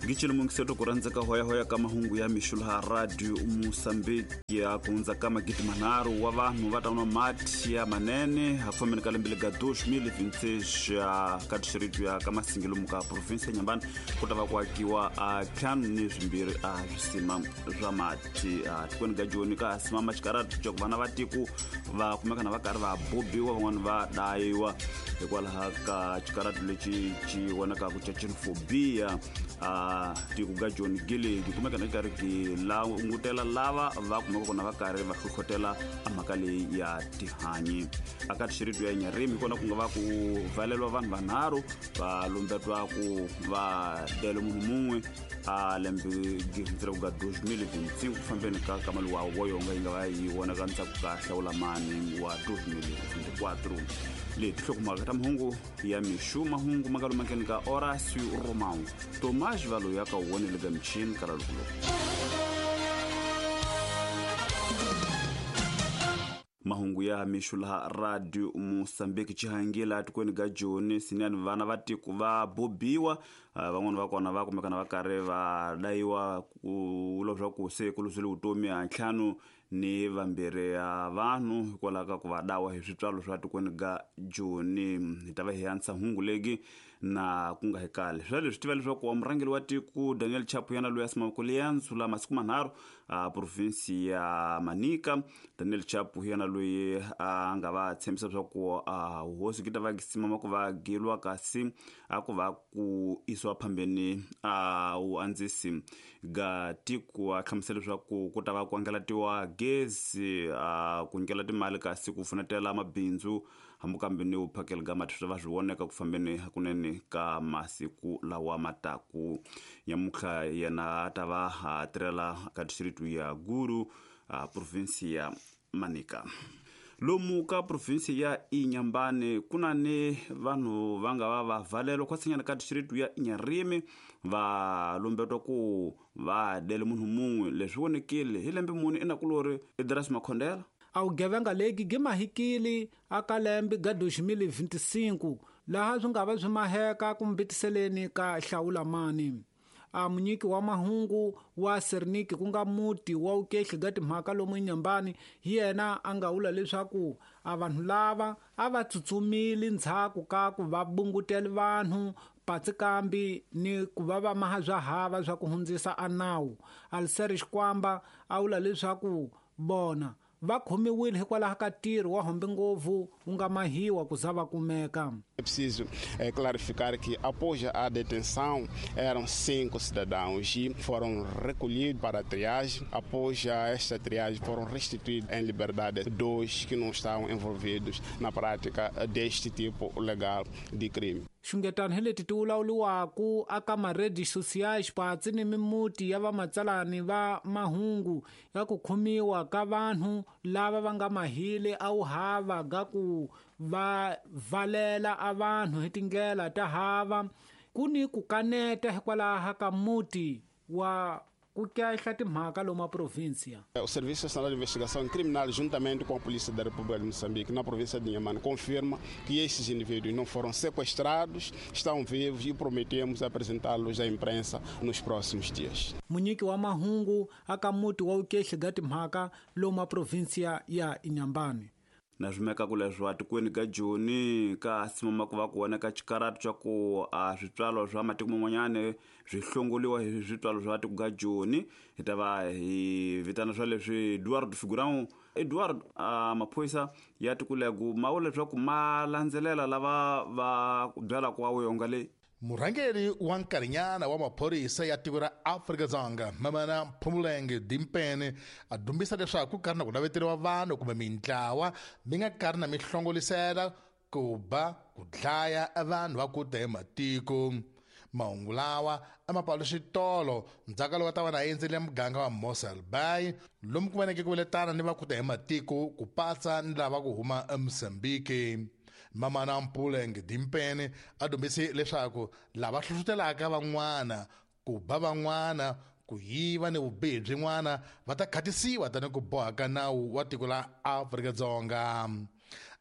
Gichini mungiseto kuranzeka hoya kama hungu ya mishula radio Mozambique ya kunza kama giti manaru wa vanhu vatauna mati ya manene hafomeni kalembele ga 2026 katishiritu ya kama singilu muka province nyambani kutava kwakiwa kyanu ni zvimbiri zvisima zva mati tikweni gajoni ka simama chikaratu cha kuvana vatiku vakumekana vakari vabobiwa van'wani vadaiwa hikwalaha ka chikaratu lechi chiwoneka kucha chinfobia tikuga John Gilly kumeka nakari ki langutela lava va kumeka kona vakari va hlohlotela amakali ya tihanyi akati shiritu ya Nyarimi kona kunga va ku valelwa vanhu vanharu va lombetwa ku va dele munhu mumwe lembe gitsira ku ga 2025 kufambeni ka kamali wa woyonga inga va yi wona kanisa ku ka hlawulamani wa 2024 leti hlokumaka ta mahungu ya mishu mahungu makalumakeni ka Horacio Romão Tomás valo yaka wonele ga mchini kalalukulo mahungu ya mishula radio Mozambique chihangila tikweni ga Joni sinani vana vatiku va bobiwa van'wana va kona va kumekana va karhi va daiwa ku lovha ku se ku lusile utomi a ntlhanu ni vambirhi ya vanhu hikwalaho ka ku va dawa hi switswalo swa tikweni ga Joni hi ta va hi yanisa hungu legi na ku nga hekale swa leswi tiva leswaku wa murhangeli wa tiku Daniel Chapo yana loyi a simakule ya ntsula masiku manharhu province ya Manica Daniel Chapo yana loyi a nga va tshembisa leswaku hosi kita va kisimama ku va gilwa kasi a ku va ku iswa phambeni u andzisi ga tiku a hlamusela leswaku ku ta va ku angelatiwa gezi ku nyikela timali kasi ku pfunetela mabindzu hambukambeni u phakela ga mathisa va swivoneka ku fambeni hakunene ka masiku lawa mataku nyamukha yena ta va tirela ka district ya Guru province ya Manica lomu ka province ya Inyambane kuna ne vanhu vanga va valelo kwatsanyana ka district ya Nyarimi va lombetwa ku va dele munhu mumwe leswi vonekile hi lembe muni enakulori Idris Makhondela awugevenga legi gimahikili aka lembe ga 2025 laha swi nga va swi maheka ku mbitiseleni ka hlawulamani munyiki wa mahungu wa Serniki ku nga muti wa ukehli ga timhaka lomu Inyambani hi yena a nga vula leswaku vanhu lava a va tsutsumile ndzhaku ka ku va bungutela vanhu patsikambi ni ku va maha bya hava bya ku hundzisa anawu Aliseri Xikwamba a vula leswaku bona va khomiwile hikwalaho ka tiro wa hombe ngopfu wu nga mahiwa ku za va kumeka. É preciso clarificar que após a detenção eram 5 cidadãos e foram recolhidos para a triagem. Após esta triagem foram restituídos em liberdade 2 que não estavam envolvidos na prática deste tipo legal de crime. Xungetani hi leti ti vulavuriwaku aka maredi sociais patsi ni mimuti ya vamatsalani va mahungu ya ku khomiwa ka vanhu lava va nga mahile a wu hava ga ku va valela a vanhu hi tindlela ta hava ku ni ku kaneta hikwalaho ka muti wa ku kehla timhaka lomu província. O Serviço Nacional de Investigação Criminal, juntamente com a Polícia da República de Moçambique, na província de Inhambane, confirma que esses indivíduos não foram sequestrados, estão vivos e prometemos apresentá-los à imprensa nos próximos dias. Munyiki wa mahungu aka muti wa ukehli ga timhaka lomu província ya Inhambane. na zwimeka kuleswa tikweni ga Joni ka simama ku va ku woneka chikaratu cha ku switswalo swa matiko man'wanyane swi hlongoliwa hi switswalo swa tiku ga Joni hi ta va hi vitana swa leswi Eduardo Figurão maphoyisa ya tikulegu ma vula leswaku ma landzelela lava va byala ku wayonga leyi. Murhangeri wa nkarhinyana wa maphorisa ya tiko ra Afrika-Dzonga Mamana Phumulenge Dimpene a dumbisa leswaku ku karhi na ku naveteriwa vanhu kumbe mintlawa mi nga karhi na mi hlongolisela ku ba ku dlaya vanhu va ku ta ematiko. Mahungu lawa a mapalo xitolo ndzhaka loko ta va na endzele muganga wa Mossel Bay lomu ku veneke ku viletana ni va ku ta ematiko ku patsa ni lava ku huma eMozambique. Mamana Phumulenge Dimpene a dumbise leswaku lava hlohlotelaka van'wana ku ba van'wana ku yiva ni vubihi byin'wana va ta khatisiwa tani ku bohaka nawu wa tiko la Afrika-Dzonga.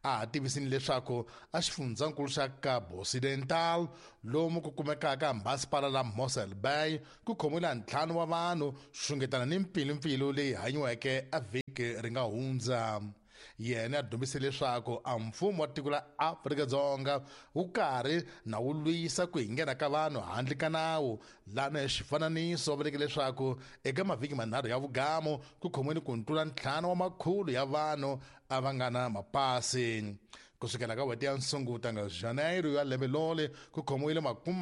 a tivisini leswaku a xifundzankulu xa Cabo Occidental lomu ku kumekaka masipala la Mossel Bay ku khomile ntlhanu wa vanhu xungetana ni mpfilumpfilu leyi hanyiweke a vhiki ri nga hundza. Yena a dumbise leswaku a mfumo wa tiko la Afrika-Dzonga wu karhi na wu lwisa ku nghena ka vanhu handle ka nawu, lana hi xifananiso va veke leswaku eka mavhiki manharhu ya vugamo ku khomiweni ku tlula 500 ya vanhu a va nga na mapasi. Kusukela ka n'hweti ya Sunguta nga Janeiro ya lembe lole ku khomiwile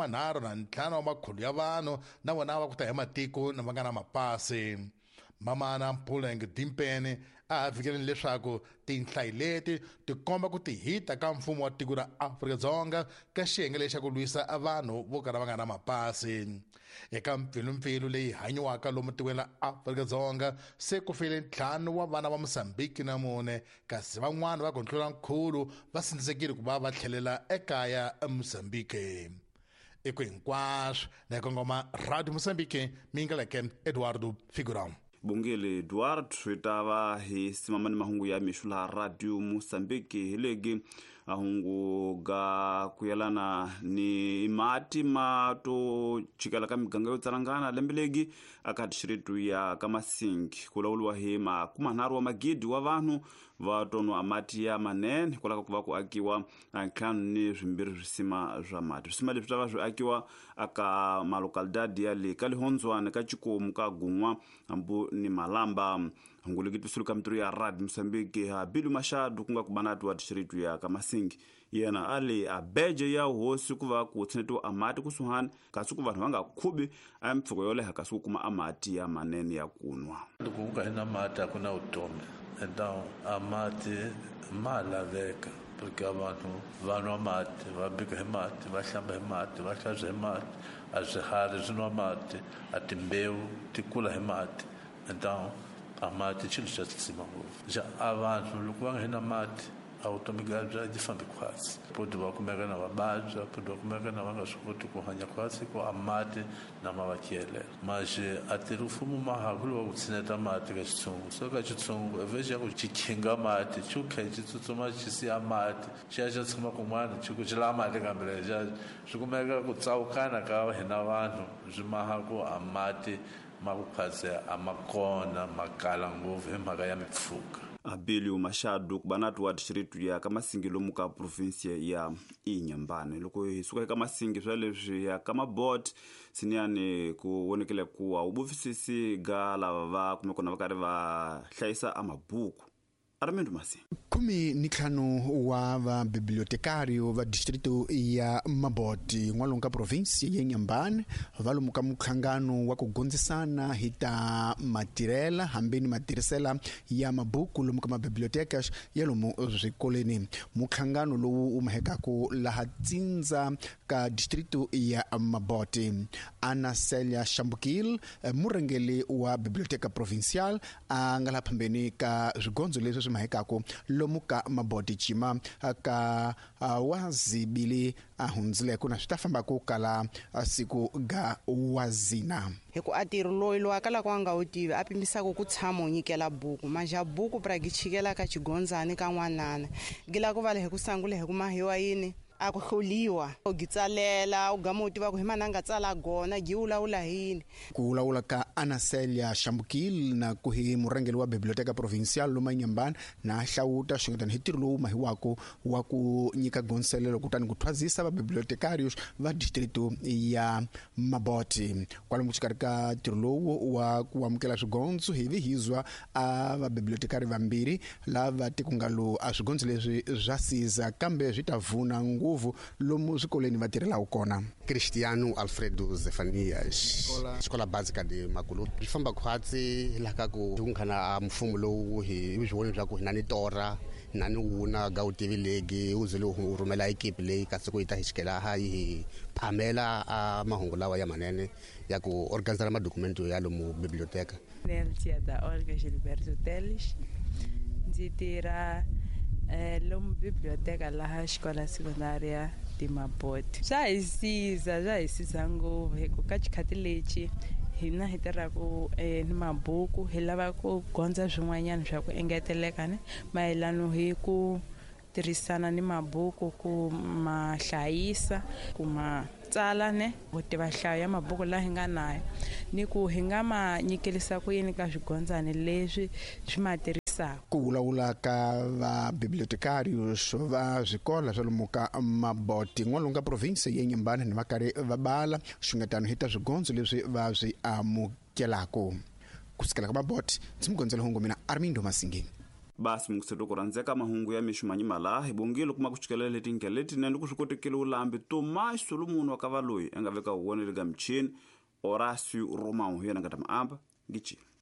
45 ya vanhu na vona va ku ta hi matiko na va nga na mapasi. Mamana Mpuleng Dimpene a fikeleni leswaku tinhlayo leti ti komba ku tihita ka mfumo wa tiko ra Afrika-Dzonga ka xiyenge lexa ku lwisa vanhu vo kala va nga na mapasi. Eka mpfilumpfilu leyi hanyiwaka lomu tikweni la Afrika-Dzonga se ku file 5 wa vana va Mozambique na 4 kasi van'wana va ku tlula 100 va sindzekile ku va tlhelela ekaya eMozambique. Eko hinkwaswo na kongoma Radio Mozambique mingaleke Eduardo Figurão. Bongile Eduardo itava hi simamani mahungu ya mixula Radio Mozambique hilegi ahungu ga kuyelana ni mati mato chikala ka miganga yo tsarangana lembelegi aka distritu ya Kamasingi kulawulwa hi 30 wa magidi wa vanhu va tono amati ya manene kulaka kuva ku akiwa ntlhanu ni swimbirhi swisima swa mati. Swisima leswi tava swi akiwa aka malokalidadi ya le ka Lihondzwane ka Chikomu ka Gungwa ambu ni Malamba. Hunguleki tusuluka mturu ya Radio Mozambique ha Bilu Mashadu kunga kubanatu wa distritu ya Kamasingi yena ali abeje ya hosi kuva ku tseneto amati kusuhani kasi kuva vanga khubi ampfuko yole hakasuku kuma amati ya manene ya kunwa. Kuka hina mati akuna utomi. Então a mate malaveka porque vanhu vanwa mate vabika mate vahlamba mate vahlaza mate azihari zinwa mate atimbeu tikula mate. Então a mate chilo xa tsima ngopfu xa avanhu loko va nga hina mate a vutomi bya byi fambi khwatsi poti va kumeka na vababya poti va kumeka na va nga swi koti ku hanya khwatsi ku a mati na mavakielela maxe a tiri mfumo mahakulu wa ku tshineta mati ka xitshungu so ka xitshungu evexi ya ku xi khinga mati xi ku khe xi tsutsuma xi siya mati xi ya xa tshama kun'wana xi ku xi lava mati kambe lexa swi kumeka ku tsawukana ka hina vanhu byi maha ku a mati ma ku khwatsi a ma kona makala ngopfu hi mhaka ya mipfuka. Abilio Mashadu kubanatu wa distritu ya Kamasingi lomu ka provinsia ya Inyambane. Loko hi suka eka Kamasingi swa leswi ya Kamabot siniani ku wonekele kuwa ubufisisi ga lava va kumekona va karhi va hlayisa amabuku. Armando Masi. 15 wa va bibliotekario va distrito ya Maboti n'walungu ka provinsi ya Nyambane va lomu ka muhlangano wa ku gondzisana hi ta matirhela hambeni matirhisela ya mabuku lomu ka mabiblioteka ya lomu swikolweni. Muhlangano lowu umahekaku laha Tsindza ka distrito ya Maboti. Ana Celia Shambukile murhangeli wa biblioteca provincial a nga la phambeni ka swigondzo leswi swi mahekaku lomu ka Maboti chima ka wazibili ahundzileko na swi ta famba ku kala siku ga wazina. Hiku atiri loyi lo akala ku anga wu tivi a pimisaka ku tshama u nyikela buku maja buku pra gi chikela ka chigondzani ka n'wanana gila ku vale hi ku sangule hi ku mahiwa yini a ku hloliwa u gitsalela u gama u tiva ku hi mana nga tsala gona gi wulawula hini. Ku wulawula ka Ana Celia Shambukile na ku hi murhangeli wa biblioteca provincial loma Nyambane na hlawuta xingetana hi tirho lowu mahiwaku wa ku nyika gonselelo kutani ku thwazisa va bibliotecarios va distrito ya Maboti. Kwalomu xikarhi ka tirho lowu wa ku amukela swigondzo hi vihizwa a va bibliotecari vambirhi lava tikungalo a swigondzo leswi swa siza kambe swi ta vuna nguvu lomu swikolweni va tirhelaku kona. Cristiano Alfredo Zefanias xikola basica de Makulu swi famba khwatsi laka ku kunghana mfumo lowu hi swivoni swa ku hina ni tora na ni wuna Gauteng legi u zile u rhumela ekipi leyi kasi ku ita hixikela hi phamela a mahungu lawa ya manene ya ku organizera madokumento ya lomu biblioteca. Nelcia da Olga Gilberto Teles ndzi tirha lomu biblioteca laha xikola secondaria di Maboti. Swa hi siza ngopfu hi ku ka xikhati lexi hina hi tirhaku ni mabuku hi lava ku gondza swin'wanyana swa ku engeteleka mayelano hi ku tirhisana ni mabuku ku ma hlayisa ku ma tsala ne ku tiva nhlayo ya mabuku laha hi nga nayo ni ku hi nga ma nyikelisa ku yini ka swigondzani leswi swi ma tirhisaka. Ku vulavula ka vabibliotecarios va swikola swa lomu ka Maboti n'walungu ka province ya Nyembane ni va karhi va bala swingetano hita swigondzo leswi va swi amukelako. Kusukela ka Maboti ndzi mugondzela hungu mina Armindo Masingini. Basi mungseto ku randzeka mahungu ya mishumanyi malaha hi bongile kuma ku chikelela leti ndlela leti nene ku swikotekele ulambi Tomas Solomon wa Kavaloyi engaveka huone le ka mchini Horacio Romão yena ngata maamba ngichi